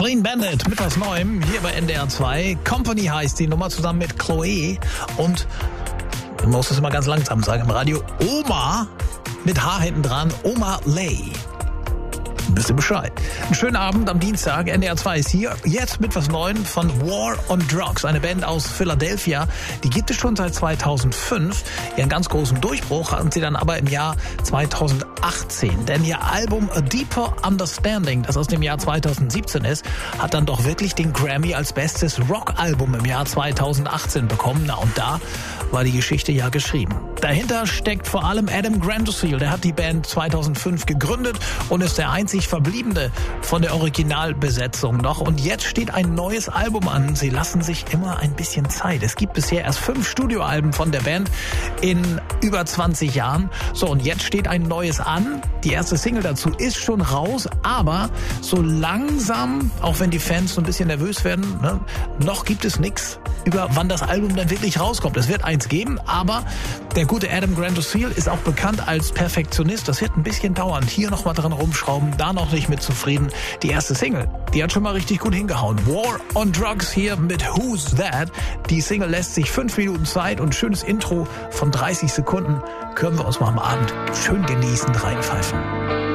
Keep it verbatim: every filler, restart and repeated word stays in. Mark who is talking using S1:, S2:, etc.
S1: Clean Bandit mit was Neuem hier bei N D R zwei. Company heißt die Nummer zusammen mit Chloe und man muss es immer ganz langsam sagen im Radio. Oma mit H hinten dran. Oma Lay. Wisst ihr Bescheid. Einen schönen Abend am Dienstag. N D R zwei ist hier. Jetzt mit was Neuem von War on Drugs. Eine Band aus Philadelphia. Die gibt es schon seit zweitausendfünf. Ihren ganz großen Durchbruch hatten sie dann aber im Jahr zweitausendachtzehn. Denn ihr Album A Deeper Understanding, das aus dem Jahr zweitausendsiebzehn ist, hat dann doch wirklich den Grammy als bestes Rockalbum im Jahr zweitausendachtzehn bekommen. Na und da war die Geschichte ja geschrieben. Dahinter steckt vor allem Adam Grantozil. Der hat die Band zweitausendfünf gegründet und ist der einzig Verbliebene von der Originalbesetzung noch. Und jetzt steht ein neues Album an. Sie lassen sich immer ein bisschen Zeit. Es gibt bisher erst fünf Studioalben von der Band in über zwanzig Jahren. So, und jetzt steht ein neues an. Die erste Single dazu ist schon raus, aber so langsam, auch wenn die Fans so ein bisschen nervös werden, ne, noch gibt es nichts über wann das Album dann wirklich rauskommt. Es wird eins geben, aber der gute Adam Grantozil ist auch bekannt als Perfektionist. Das wird ein bisschen dauern. Hier noch mal dran rumschrauben, da noch nicht mit zufrieden. Die erste Single, die hat schon mal richtig gut hingehauen. War on Drugs hier mit Who's That. Die Single lässt sich fünf Minuten Zeit und schönes Intro von dreißig Sekunden können wir uns mal am Abend schön genießend reinpfeifen.